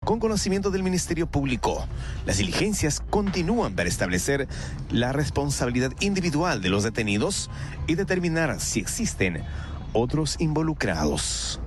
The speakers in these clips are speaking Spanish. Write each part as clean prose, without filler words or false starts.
con conocimiento del Ministerio Público. Las diligencias continúan para establecer la responsabilidad individual de los detenidos y determinar si existen otros involucrados.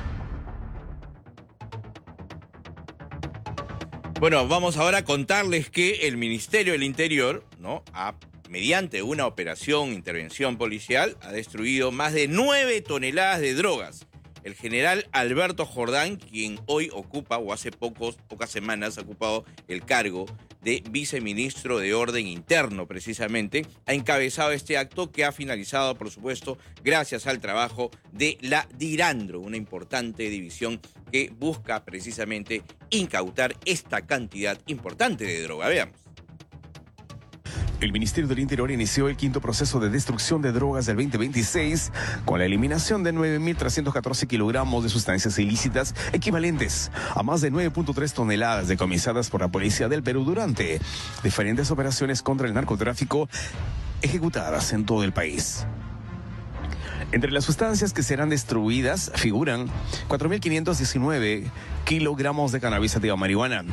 Bueno, vamos ahora a contarles que el Ministerio del Interior, mediante una intervención policial, ha destruido más de 9 toneladas de drogas. El general Alberto Jordán, quien hoy ocupa, o hace pocas semanas ha ocupado el cargo de viceministro de Orden Interno, precisamente, ha encabezado este acto que ha finalizado, por supuesto, gracias al trabajo de la DIRANDRO, una importante división que busca precisamente incautar esta cantidad importante de droga. Veamos. El Ministerio del Interior inició el quinto proceso de destrucción de drogas del 2026 con la eliminación de 9.314 kilogramos de sustancias ilícitas equivalentes a más de 9.3 toneladas decomisadas por la Policía del Perú durante diferentes operaciones contra el narcotráfico ejecutadas en todo el país. Entre las sustancias que serán destruidas figuran 4.519 kilogramos de cannabis sativa marihuana,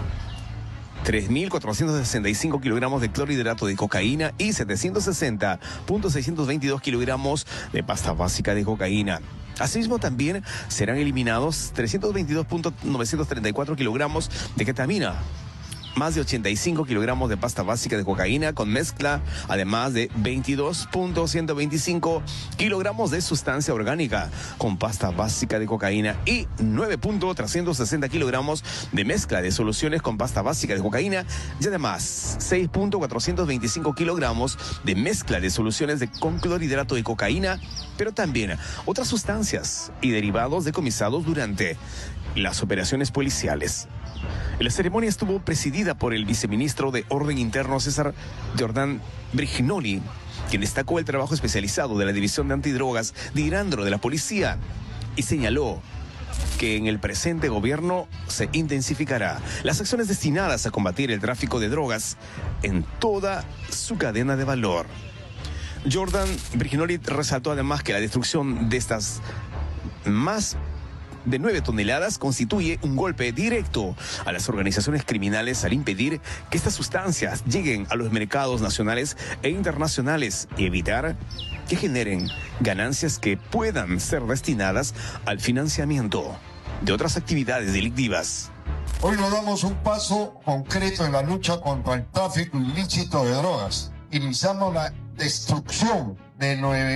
3.465 kilogramos de clorhidrato de cocaína y 760.622 kilogramos de pasta básica de cocaína. Asimismo, también serán eliminados 322.934 kilogramos de ketamina, más de 85 kilogramos de pasta básica de cocaína con mezcla, además de 22.125 kilogramos de sustancia orgánica con pasta básica de cocaína y 9.360 kilogramos de mezcla de soluciones con pasta básica de cocaína y además 6.425 kilogramos de mezcla de soluciones con clorhidrato de cocaína, pero también otras sustancias y derivados decomisados durante las operaciones policiales. La ceremonia estuvo presidida por el viceministro de Orden Interno, César Jordán Brignoli, quien destacó el trabajo especializado de la División de Antidrogas de DIRANDRO de la Policía y señaló que en el presente gobierno se intensificará las acciones destinadas a combatir el tráfico de drogas en toda su cadena de valor. Jordán Brignoli resaltó además que la destrucción de estas más de 9 toneladas constituye un golpe directo a las organizaciones criminales al impedir que estas sustancias lleguen a los mercados nacionales e internacionales y evitar que generen ganancias que puedan ser destinadas al financiamiento de otras actividades delictivas. Hoy nos damos un paso concreto en la lucha contra el tráfico ilícito de drogas. Iniciamos la destrucción de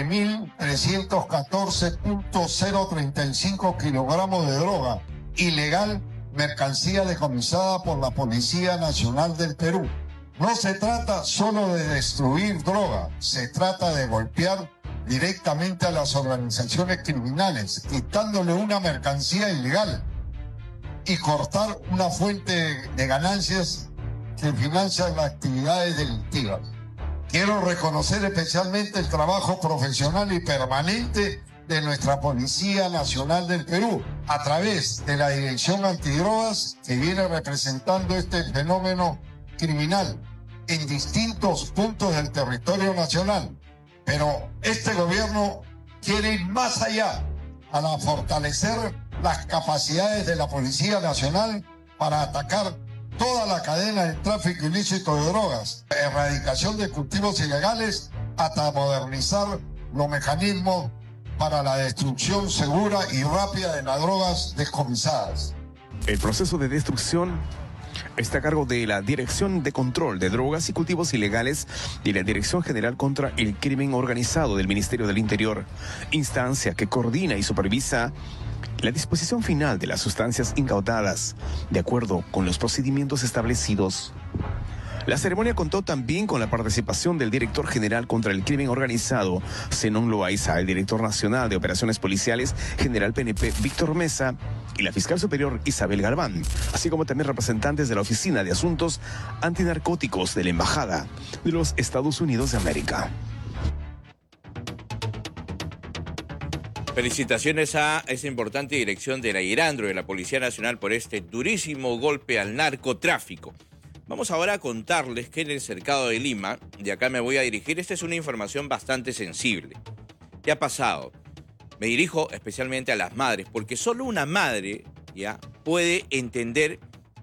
9.314.035 kilogramos de droga ilegal, mercancía decomisada por la Policía Nacional del Perú. No se trata solo de destruir droga, se trata de golpear directamente a las organizaciones criminales, quitándole una mercancía ilegal y cortar una fuente de ganancias que financia las actividades delictivas. Quiero reconocer especialmente el trabajo profesional y permanente de nuestra Policía Nacional del Perú, a través de la Dirección Antidrogas, que viene representando este fenómeno criminal en distintos puntos del territorio nacional. Pero este gobierno quiere ir más allá para fortalecer las capacidades de la Policía Nacional para atacar toda la cadena del tráfico ilícito de drogas, erradicación de cultivos ilegales, hasta modernizar los mecanismos para la destrucción segura y rápida de las drogas decomisadas. El proceso de destrucción está a cargo de la Dirección de Control de Drogas y Cultivos Ilegales y la Dirección General contra el Crimen Organizado del Ministerio del Interior, instancia que coordina y supervisa la disposición final de las sustancias incautadas, de acuerdo con los procedimientos establecidos. La ceremonia contó también con la participación del director general contra el crimen organizado, Zenón Loaiza, el director nacional de operaciones policiales, general PNP Víctor Mesa, y la fiscal superior Isabel Galván, así como también representantes de la Oficina de Asuntos Antinarcóticos de la Embajada de los Estados Unidos de América. Felicitaciones a esa importante dirección de la DIRANDRO, de la Policía Nacional, por este durísimo golpe al narcotráfico. Vamos ahora a contarles que en el cercado de Lima, de acá me voy a dirigir, esta es una información bastante sensible. ¿Qué ha pasado? Me dirijo especialmente a las madres, porque solo una madre ya puede entender